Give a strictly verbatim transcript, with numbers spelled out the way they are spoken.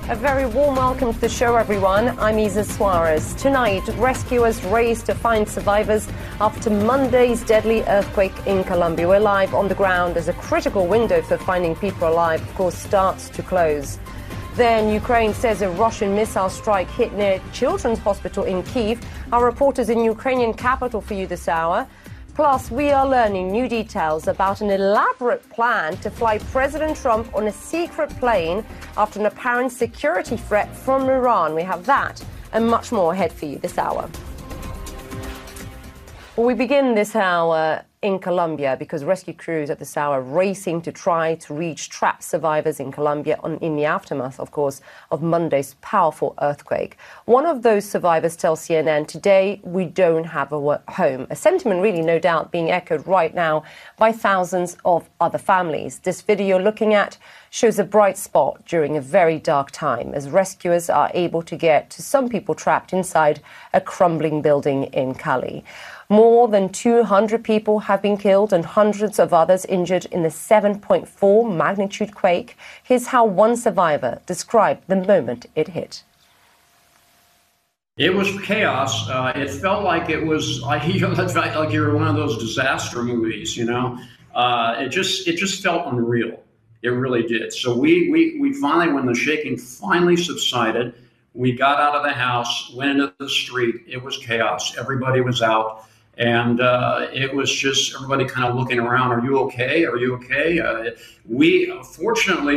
A very warm welcome to the show, everyone. I'm Isa Suarez. Tonight, rescuers race to find survivors after Monday's deadly earthquake in Colombia. We're live on the ground as a critical window for finding people alive, of course, starts to close. Then Ukraine says a Russian missile strike hit near Children's Hospital in Kyiv. Our reporters in Ukrainian capital for you this hour. Plus, we are learning new details about an elaborate plan to fly President Trump on a secret plane after an apparent security threat from Iran. We have that and much more ahead for you this hour. Well, we begin this hour in Colombia because rescue crews at this hour racing to try to reach trapped survivors in Colombia on, in the aftermath, of course, of Monday's powerful earthquake. One of those survivors tells C N N, "Today we don't have a home." A sentiment really, no doubt, being echoed right now by thousands of other families. This video you're looking at shows a bright spot during a very dark time as rescuers are able to get to some people trapped inside a crumbling building in Cali. More than two hundred people have been killed and hundreds of others injured in the seven point four magnitude quake. Here's how one survivor described the moment it hit. It was chaos. Uh, it felt like it was like, you know, like you're in one of those disaster movies, you know. Uh, it just it just felt unreal. It really did. So we, we, we finally, when the shaking finally subsided, we got out of the house, went into the street. It was chaos. Everybody was out. And uh, it was just everybody kind of looking around. Are you okay? Are you okay? Uh, we, fortunately,